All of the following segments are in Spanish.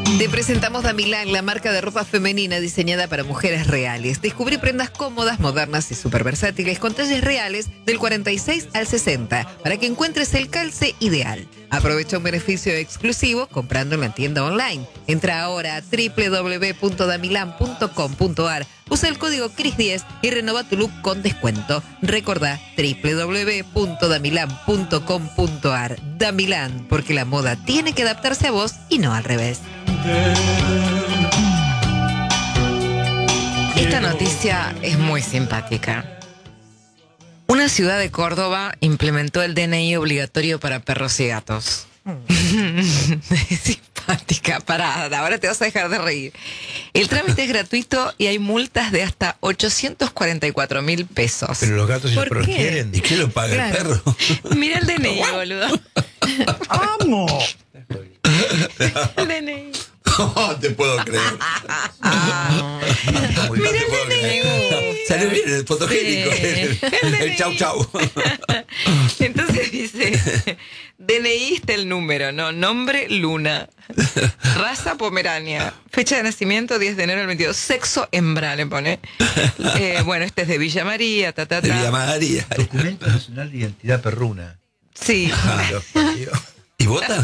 Te presentamos Damilán, la marca de ropa femenina diseñada para mujeres reales. Descubrí prendas cómodas, modernas y súper versátiles con talles reales del 46 al 60 para que encuentres el calce ideal. Aprovecha un beneficio exclusivo comprándolo en tienda online. Entra ahora a www.damilan.com.ar. Usa el código CRIS10 y renova tu look con descuento. Recordá www.damilan.com.ar. Damilán, porque la moda tiene que adaptarse a vos y no al revés. Esta noticia es muy simpática. Una ciudad de Córdoba implementó el DNI obligatorio para perros y gatos. Es simpática, pará, ahora te vas a dejar de reír. El trámite es gratuito y hay multas de hasta 844.000 pesos. Pero los gatos y los ¿Por perros qué? quieren. ¿Y quién lo paga? Claro. ¿El perro? Mira el DNI, boludo. ¡Vamos! El DNI. No te puedo creer. Mira el DNI. Salió bien el fotogénico. El chau chau. Entonces dice, DNI está el número, ¿no? Nombre, Luna. Raza, Pomerania. Fecha de nacimiento, 10 de enero del 22. Sexo, hembra, le pone. Bueno, este es de Villa María, De Villa María. Documento Nacional de Identidad Perruna. Sí. ¿Y vota?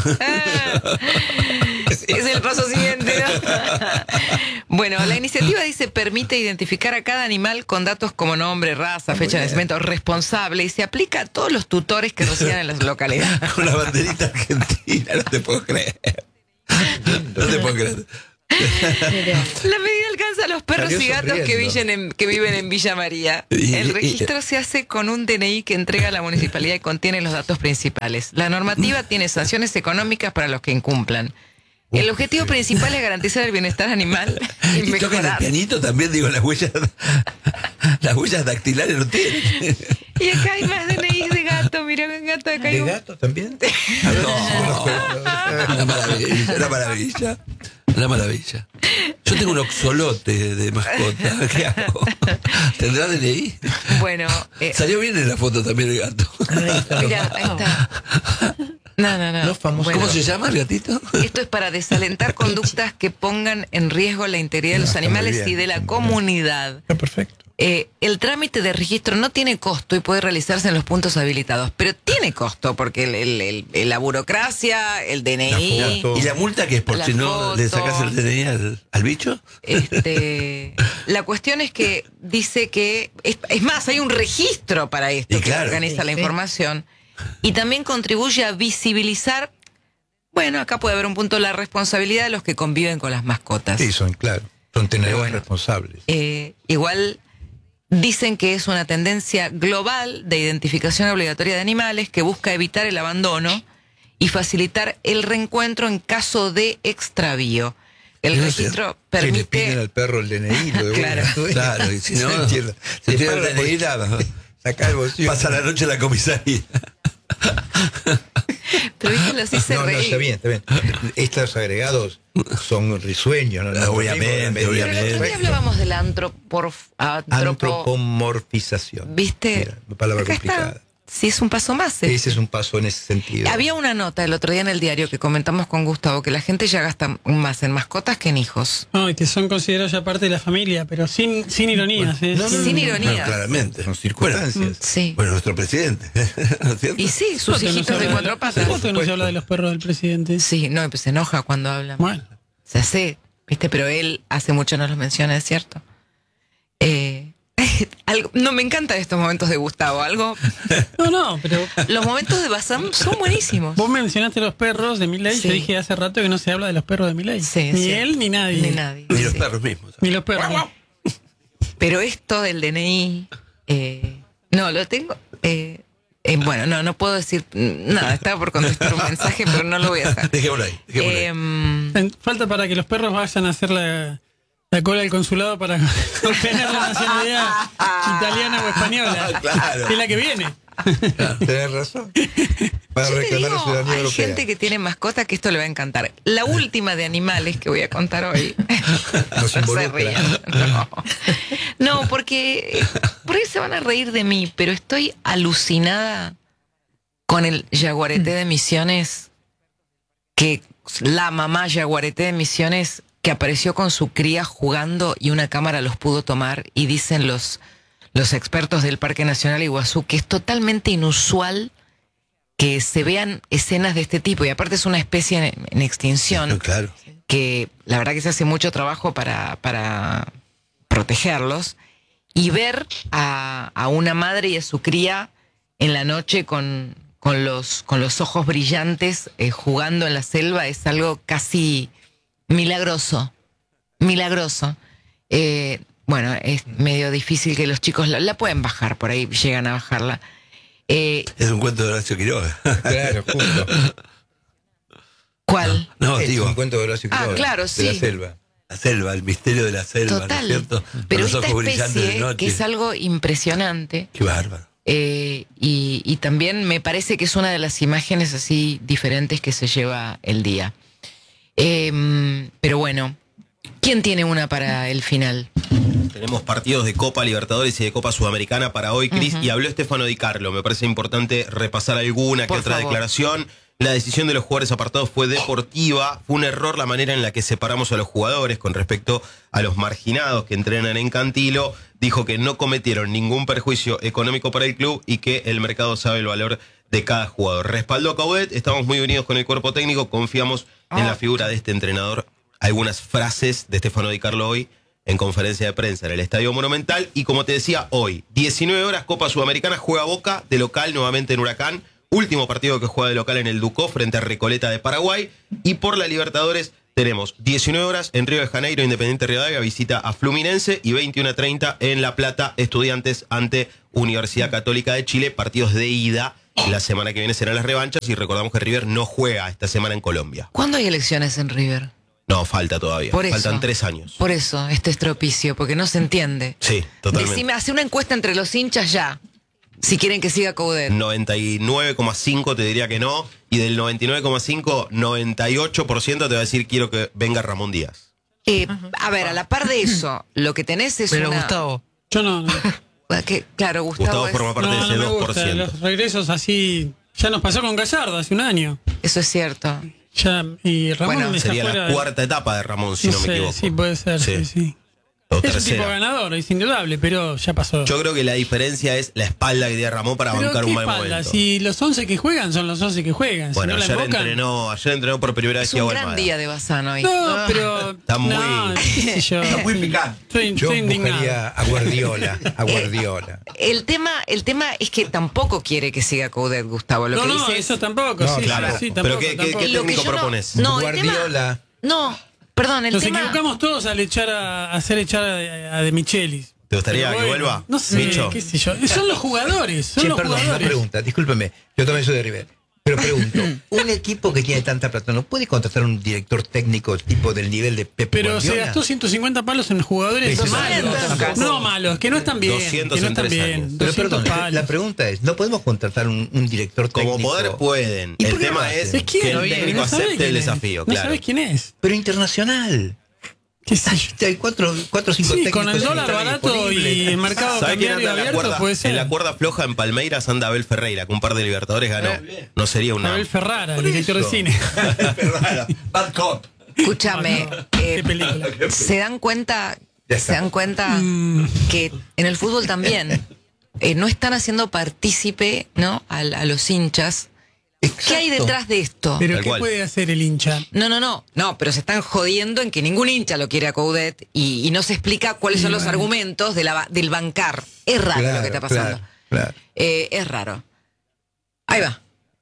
Es el paso siguiente, ¿no? Bueno, la iniciativa dice permite identificar a cada animal con datos como nombre, raza, fecha de nacimiento, responsable, y se aplica a todos los tutores que residan en las localidades. Con la banderita argentina, no te puedo creer. No te puedo creer. La medida alcanza a los perros y gatos que viven en Villa María. El registro se hace con un DNI que entrega a la municipalidad y contiene los datos principales. La normativa tiene sanciones económicas para los que incumplan. El objetivo principal es garantizar el bienestar animal y Y tocan el mejorar. pianito también, digo, las huellas dactilares no tienen. Y acá hay más DNI de gato, mira un gato acá. Hay ¿De un... gato también? No, una maravilla, una maravilla. Una maravilla. Yo tengo un oxolote de mascota. ¿Qué hago? ¿Tendrá DNI? Bueno, Salió bien en la foto también el gato. mira, ahí está. No. Los famosos. Bueno, ¿Cómo se llama el gatito? esto es para desalentar conductas que pongan en riesgo la integridad de los Está muy animales bien, y de la está muy bien. comunidad. Está perfecto. El trámite de registro no tiene costo y puede realizarse en los puntos habilitados, pero tiene costo porque la burocracia, el DNI, La foto. ¿Y la multa que es por La si no le foto. sacas el DNI al bicho? la cuestión es que dice que, es más, hay un registro para esto Y que claro. organiza la Sí. información y también contribuye a visibilizar, bueno, acá puede haber un punto, la responsabilidad de los que conviven con las mascotas. Sí, son tenedores bueno. responsables. Igual dicen que es una tendencia global de identificación obligatoria de animales que busca evitar el abandono y facilitar el reencuentro en caso de extravío. El No sé. registro Si le piden permite... al perro el DNI, lo Claro. Claro, y si no, entiendo. si Se tiene para el DNI, nada. Saca el bolsillo. Pasa la noche en la comisaría. Pero viste, los hice No, reír. está bien, está bien. Estos agregados son risueños. ¿no? Obviamente, Pero el obviamente. otro día hablábamos de la Antropomorfización. ¿Viste? Mira, una palabra Acá complicada. está. Sí, es un paso más. Ese es un paso en ese sentido. Había una nota el otro día en el diario que comentamos con Gustavo que la gente ya gasta más en mascotas que en hijos. No, y que son considerados ya parte de la familia, pero sin ironías. Sin ironías. Bueno, claramente. Son circunstancias. Sí. Bueno, nuestro presidente, ¿no es cierto? Y sí, sus hijitos de cuatro patas. ¿Cuánto no se habla de los perros del presidente? Sí, no, pues se enoja cuando hablan. Bueno, Se hace, ¿viste? Pero él hace mucho no los menciona, es cierto. No, me encantan estos momentos de Gustavo. no, pero Los momentos de Bazán son buenísimos. vos mencionaste los perros de Milei. Sí. Yo dije hace rato que no se habla de los perros de Milei. Sí, es Ni cierto. él ni nadie. Ni nadie. Ni los sí. perros mismos. Ni los perros. Pero esto del DNI, no, lo tengo. Bueno, no puedo decir nada. Estaba por contestar un mensaje, pero no lo voy a hacer. Dejémoslo ahí. Falta para que los perros vayan a hacer la cola del consulado para obtener la nacionalidad italiana o española. Claro. Es la que viene. Tenés razón. Para Yo te reclamar la digo, ciudadanía hay europea. gente que tiene mascota que esto le va a encantar. La última de animales que voy a contar hoy. Nos Se involucra. ríen. No, porque por ahí se van a reír de mí, pero estoy alucinada con el jaguarete de Misiones que la mamá yaguareté de Misiones que apareció con su cría jugando y una cámara los pudo tomar, y dicen los expertos del Parque Nacional Iguazú que es totalmente inusual que se vean escenas de este tipo, y aparte es una especie en extinción, Claro. que la verdad que se hace mucho trabajo para protegerlos, y ver a una madre y a su cría en la noche con los ojos brillantes jugando en la selva es algo casi milagroso. Bueno, es medio difícil que los chicos la pueden bajar, por ahí llegan a bajarla. Es un cuento de Horacio Quiroga. Claro, justo. ¿Cuál? No, Es digo, un cuento de Horacio Quiroga. claro, De sí. la selva. la selva, el misterio de la selva, Total. ¿no es cierto? Pero Con los esta ojos brillantes de especie, noche. que es algo impresionante, Qué bárbaro. y también me parece que es una de las imágenes así diferentes que se lleva el día. Pero bueno, ¿quién tiene una para el final? Tenemos partidos de Copa Libertadores y de Copa Sudamericana para hoy, Cris, y habló Stefano Di Carlo. Me parece importante repasar alguna que Por otra favor. declaración. La decisión de los jugadores apartados fue deportiva. Fue un error la manera en la que separamos a los jugadores con respecto a los marginados que entrenan en Cantilo. Dijo que no cometieron ningún perjuicio económico para el club y que el mercado sabe el valor de cada jugador. Respaldó a Caudet, estamos muy unidos con el cuerpo técnico, confiamos en la figura de este entrenador. Algunas frases de Stefano Di Carlo hoy en conferencia de prensa en el Estadio Monumental. Y como te decía, hoy, 19 horas, Copa Sudamericana, juega Boca de local nuevamente en Huracán. Último partido que juega de local en el Ducó frente a Recoleta de Paraguay. Y por la Libertadores tenemos 19 horas en Río de Janeiro, Independiente Rivadavia visita a Fluminense, y 21:30 en La Plata, Estudiantes ante Universidad Católica de Chile. Partidos de ida. La semana que viene serán las revanchas, y recordamos que River no juega esta semana en Colombia. ¿Cuándo hay elecciones en River? No, falta todavía. Por eso. Faltan 3 años. Por eso, este estropicio, porque no se entiende. Sí, totalmente. Decime, hace una encuesta entre los hinchas ya, si quieren que siga Coudet. 99,5 te diría que no, y del 99,5, 98% te va a decir quiero que venga Ramón Díaz. A ver, a la par de eso, lo que tenés es Pero una... Gustavo, Yo no. Claro, Gustavo es- forma parte de No, ese no me gusta. 2%. Los regresos así. Ya nos pasó con Gallardo hace un año. Eso es cierto. Ya, y Ramón Bueno, está Sería fuera la de- cuarta etapa de Ramón, si no, me sé, equivoco. Sí, puede ser. Sí, sí. O Es un tipo tercera. ganador, es indudable, pero ya pasó. Yo creo que la diferencia es la espalda que tiene Ramón para Pero bancar ¿qué un mal espalda? momento. Si los 11 que juegan son los 11 que juegan. Bueno, si no ayer la embocan, entrenó por primera vez Es un Thiago gran Almada. día de Bazán hoy. No, pero. Está muy- No, qué sé yo. Está muy picante. Estoy Yo indignado. buscaría a Guardiola. A Guardiola. El tema es que tampoco quiere que siga Coudet, Gustavo. Lo No, que no, dice es... eso tampoco. No, sí, claro. sí, Pero tampoco, ¿qué tampoco. ¿qué Lo que técnico yo no- propones? No, el tema... Guardiola. No, perdón, el Nos tema... equivocamos todos al echar a hacer echar a De Michelis. ¿Te gustaría Pero que bueno, vuelva? No sé, Micho. qué sé yo. Son los jugadores, son Che, los perdón, una jugadores. pregunta. Discúlpeme. Yo también soy de River. Pero pregunto, un equipo que tiene tanta plata, ¿no puede contratar un director técnico tipo del nivel de Pep Pero se Guardiola? gastó 150 palos en jugadores Sí, sí, malos. sí. No malos, que no están bien. 200 que no en están 3 bien. años. Pero 200 perdón, palos. la pregunta es, ¿no podemos contratar un director técnico? Como poder pueden. ¿Y por El qué tema no es hacen? ¿Es quién? que el No técnico sabés acepte quién el es. desafío, No claro. sabés quién es. Pero internacional. ¿Qué sé yo? Hay cuatro o cinco Sí, técnicos con el que dólar están barato disponibles. y el mercado ¿Sabe quién cambiario anda en la, abierto cuerda, puede ser. en la cuerda floja en Palmeiras? Anda Abel Ferreira, que un par de Libertadores ganó. No sería una... Abel Ferrara, el Por director de eso. cine. Bad Cop. Escúchame, Qué película. ¿se dan cuenta, Ya está. que en el fútbol también no están haciendo partícipe, ¿no? a los hinchas? ¿Qué hay Exacto. detrás de esto? Pero Tal ¿qué cual. puede hacer el hincha? No, pero se están jodiendo en que ningún hincha lo quiere a Coudet y no se explica cuáles son los argumentos del bancar. Es raro lo que está pasando. Claro. Es raro. Ahí va.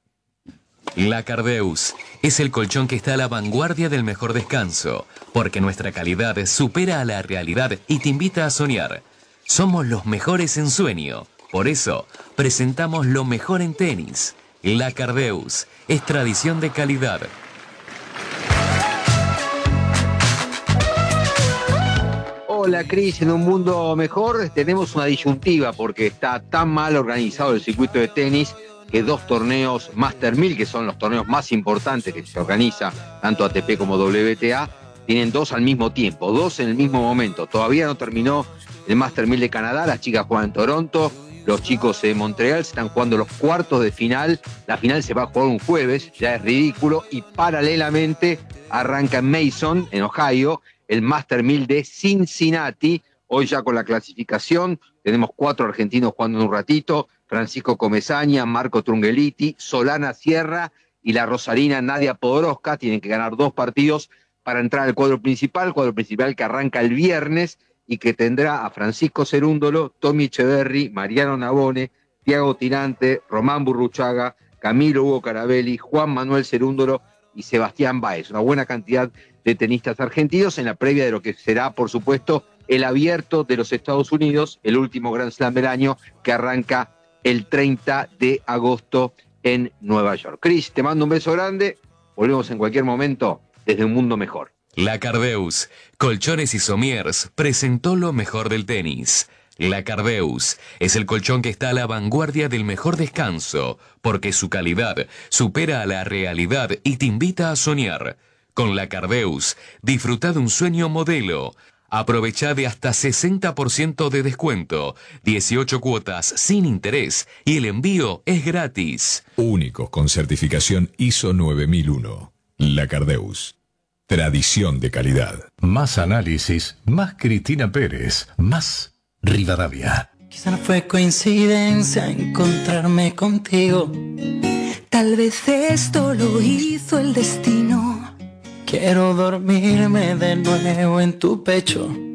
La Cardeus es el colchón que está a la vanguardia del mejor descanso, porque nuestra calidad supera a la realidad y te invita a soñar. Somos los mejores en sueño, por eso presentamos lo mejor en tenis. La Cardeus es tradición de calidad. Hola Cris, en un mundo mejor tenemos una disyuntiva porque está tan mal organizado el circuito de tenis que 2 torneos Master 1000, que son los torneos más importantes que se organiza tanto ATP como WTA, tienen 2 al mismo tiempo, 2 en el mismo momento. Todavía no terminó el Master 1000 de Canadá, las chicas juegan en Toronto, los chicos de Montreal. Se están jugando los cuartos de final. La final se va a jugar un jueves, ya es ridículo. Y paralelamente arranca en Mason, en Ohio, el Master 1000 de Cincinnati. Hoy ya con la clasificación tenemos 4 argentinos jugando en un ratito. Francisco Comesaña, Marco Trungeliti, Solana Sierra y la rosarina Nadia Podoroska. Tienen que ganar 2 partidos para entrar al cuadro principal que arranca el viernes y que tendrá a Francisco Cerúndolo, Tommy Echeverry, Mariano Navone, Tiago Tirante, Román Burruchaga, Camilo Hugo Carabelli, Juan Manuel Cerúndolo y Sebastián Báez. Una buena cantidad de tenistas argentinos en la previa de lo que será, por supuesto, el Abierto de los Estados Unidos, el último Grand Slam del año, que arranca el 30 de agosto en Nueva York. Cris, te mando un beso grande. Volvemos en cualquier momento desde un mundo mejor. La Cardeus, Colchones y Somiers, presentó lo mejor del tenis. La Cardeus es el colchón que está a la vanguardia del mejor descanso, porque su calidad supera a la realidad y te invita a soñar. Con La Cardeus, disfruta de un sueño modelo. Aprovecha de hasta 60% de descuento, 18 cuotas sin interés y el envío es gratis. Únicos con certificación ISO 9001. La Cardeus. Tradición de calidad. Más análisis, más Cristina Pérez, más Rivadavia. Quizá no fue coincidencia encontrarme contigo. Tal vez esto lo hizo el destino. Quiero dormirme de nuevo en tu pecho.